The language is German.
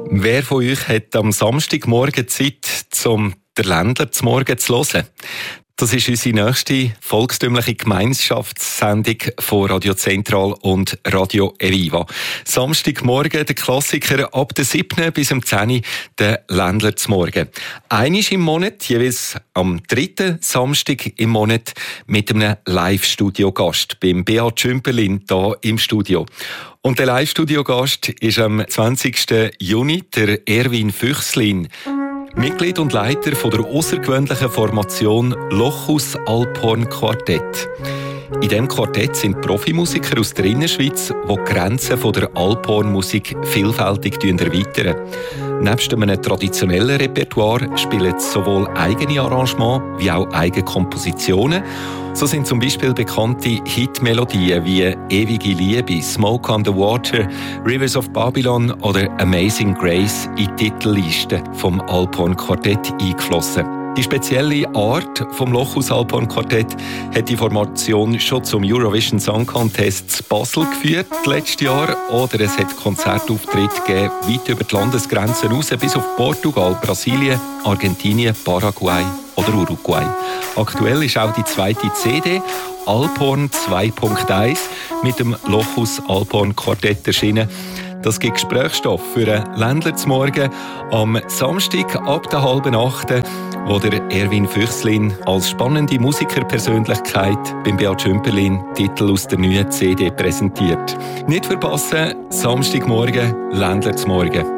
Wer von euch hat am Samstagmorgen Zeit, um den Ländler zum Morgen zu hören? Das ist unsere nächste volkstümliche Gemeinschaftssendung von Radio Zentral und Radio Eviva. Samstagmorgen der Klassiker ab der 7. bis zum 10. der Ländler zum Morgen. Einmal im Monat, jeweils am 3. Samstag im Monat, mit einem Live-Studio-Gast beim Beat Schümperlin hier im Studio. Und der Live-Studio-Gast ist am 20. Juni der Erwin Füchslin. Mitglied und Leiter von der außergewöhnlichen Formation Lochus Alphorn Quartett. In diesem Quartett sind Profimusiker aus der Innerschweiz, die die Grenzen der Alphorn-Musik vielfältig erweitern. Nebst einem traditionellen Repertoire spielen sie sowohl eigene Arrangements wie auch eigene Kompositionen. So sind zum Beispiel bekannte Hitmelodien wie «Ewige Liebe», «Smoke on the Water», «Rivers of Babylon» oder «Amazing Grace» in die Titelliste vom Alphorn Quartett eingeflossen. Die spezielle Art vom Lochus Alphorn Quartett hat die Formation schon zum Eurovision Song Contest zu Basel geführt letztes Jahr, oder es hat Konzertauftritte gegeben weit über die Landesgrenzen raus bis auf Portugal, Brasilien, Argentinien, Paraguay oder Uruguay. Aktuell ist auch die zweite CD Alphorn 2.1 mit dem Lochus Alphorn Quartett erschienen. Das gibt Gesprächsstoff für einen Ländler zum Morgen am Samstag ab der 7:30, wo der Erwin Füchslin als spannende Musikerpersönlichkeit beim Beat Schümperlin Titel aus der neuen CD präsentiert. Nicht verpassen, Samstagmorgen Ländler zum Morgen.